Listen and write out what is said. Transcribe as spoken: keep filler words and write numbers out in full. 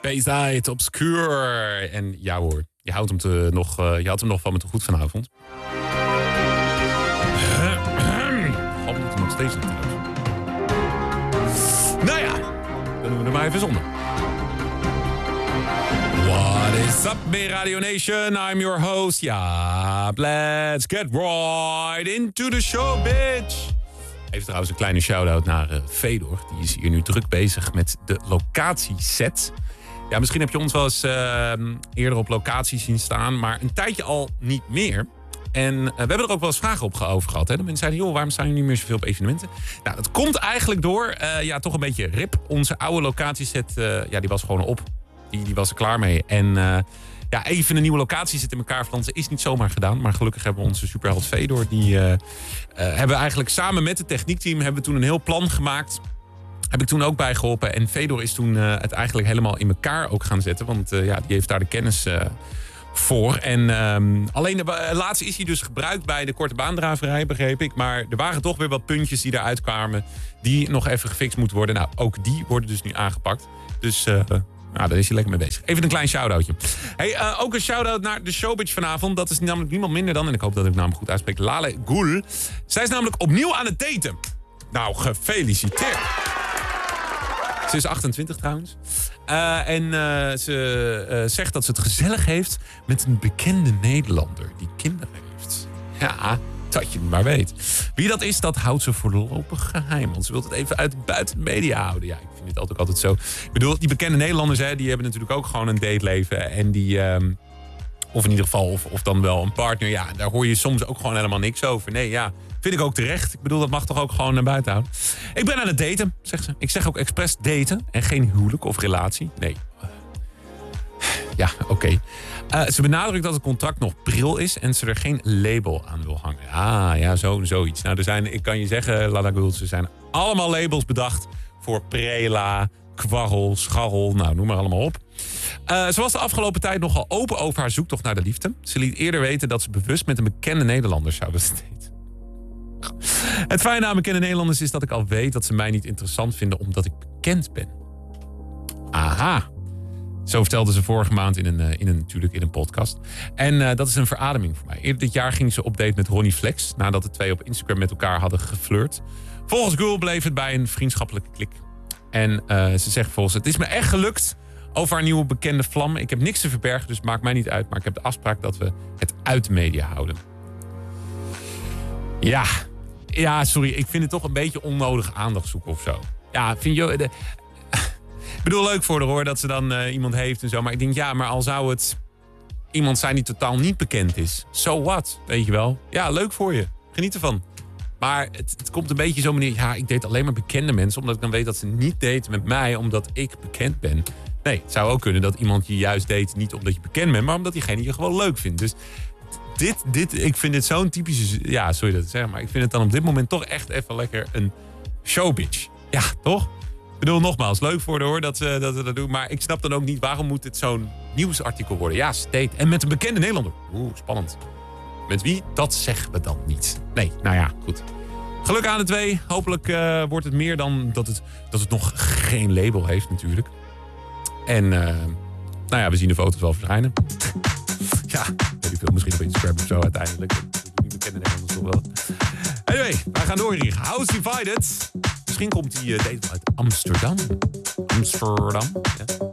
Bayside, Obscure. En ja hoor, je, houdt hem te nog, uh, je houdt hem nog van me te goed vanavond. Valt het nog steeds niet uit. Nou ja, dan doen we er maar even zonder. What is up, bij Radio Nation? I'm your host, ja. Let's get right into the show, bitch. Even trouwens een kleine shout-out naar uh, Fedor. Die is hier nu druk bezig met de locatieset. Ja, misschien heb je ons wel eens uh, eerder op locatie zien staan, maar een tijdje al niet meer. En uh, we hebben er ook wel eens vragen op over gehad. Hè? De mensen zeiden, joh, waarom staan jullie niet meer zoveel op evenementen? Nou, dat komt eigenlijk door, uh, ja, toch een beetje rip. Onze oude locatieset, uh, ja, die was gewoon op. Die, die was er klaar mee. En uh, ja, even een nieuwe locatie zit in elkaar flansen is niet zomaar gedaan. Maar gelukkig hebben we onze superheld Fedor. Die uh, uh, hebben eigenlijk samen met het techniekteam hebben we toen een heel plan gemaakt. Heb ik toen ook bij geholpen. En Fedor is toen uh, het eigenlijk helemaal in elkaar ook gaan zetten. Want uh, ja, die heeft daar de kennis uh, voor. En um, alleen de, uh, laatst is hij dus gebruikt bij de korte baandraverij, begreep ik. Maar er waren toch weer wat puntjes die eruit kwamen. Die nog even gefixt moeten worden. Nou, ook die worden dus nu aangepakt. Dus uh, nou, daar is hij lekker mee bezig. Even een klein shout-outje. Hey, uh, ook een shout-out naar de showbitch vanavond. Dat is namelijk niemand minder dan, en ik hoop dat ik de naam goed uitspreek, Lale Gul. Zij is namelijk opnieuw aan het daten. Nou, gefeliciteerd. Ze is achtentwintig trouwens. Uh, en uh, ze uh, zegt dat ze het gezellig heeft met een bekende Nederlander die kinderen heeft. Ja, dat je het maar weet. Wie dat is, dat houdt ze voorlopig geheim. Want ze wil het even uit buiten de media houden. Ja, ik vind het altijd, altijd zo. Ik bedoel, die bekende Nederlanders, hè, die hebben natuurlijk ook gewoon een dateleven. En die, um, of in ieder geval, of, of dan wel een partner. Ja, daar hoor je soms ook gewoon helemaal niks over. Nee, ja, vind ik ook terecht. Ik bedoel, dat mag toch ook gewoon naar buiten houden. Ik ben aan het daten, zegt ze. Ik zeg ook expres daten en geen huwelijk of relatie. Nee. Ja, oké. Okay. Uh, ze benadrukt dat het contract nog pril is en ze er geen label aan wil hangen. Ah, ja, zo, zoiets. Nou, er zijn, ik kan je zeggen, Lala Guld, er zijn allemaal labels bedacht voor prela, kwarrel, scharrel, nou, noem maar allemaal op. Uh, ze was de afgelopen tijd nogal open over haar zoektocht naar de liefde. Ze liet eerder weten dat ze bewust met een bekende Nederlander zou daten. Het fijne aan bekende Nederlanders is dat ik al weet dat ze mij niet interessant vinden omdat ik bekend ben. Aha. Zo vertelde ze vorige maand in een, in een, natuurlijk in een podcast. En uh, dat is een verademing voor mij. Eerder dit jaar ging ze op date met Ronnie Flex, nadat de twee op Instagram met elkaar hadden geflirt. Volgens Gul bleef het bij een vriendschappelijke klik. En uh, ze zegt volgens, het is me echt gelukt over haar nieuwe bekende vlam. Ik heb niks te verbergen, dus het maakt mij niet uit. Maar ik heb de afspraak dat we het uit de media houden. Ja, ja, sorry. Ik vind het toch een beetje onnodig aandacht zoeken of zo. Ja, vind je... De, ik bedoel, leuk voor haar hoor, dat ze dan uh, iemand heeft en zo. Maar ik denk, ja, maar al zou het iemand zijn die totaal niet bekend is. So what, weet je wel. Ja, leuk voor je. Geniet ervan. Maar het, het komt een beetje zo manier. Ja, ik date alleen maar bekende mensen, omdat ik dan weet dat ze niet daten met mij, omdat ik bekend ben. Nee, het zou ook kunnen dat iemand je juist date niet omdat je bekend bent, maar omdat diegene je gewoon leuk vindt. Dus dit, dit, ik vind dit zo'n typische... Ja, sorry dat te zeggen, maar ik vind het dan op dit moment toch echt even lekker een showbitch. Ja, toch? Ik bedoel, nogmaals, leuk voor de hoor dat ze dat, dat doen. Maar ik snap dan ook niet, waarom moet dit zo'n nieuwsartikel worden? Ja, state. En met een bekende Nederlander. Oeh, spannend. Met wie? Dat zeggen we dan niet. Nee, nou ja, goed. Geluk aan de twee. Hopelijk uh, wordt het meer dan dat het, dat het nog geen label heeft natuurlijk. En uh, nou ja, we zien de foto's wel verschijnen. Ja, weet ik veel. Misschien op Instagram of zo uiteindelijk. Die bekende Nederlanders toch wel. Anyway, wij gaan door hier. House Divided. Misschien komt die uh, date uit Amsterdam. Amsterdam, ja.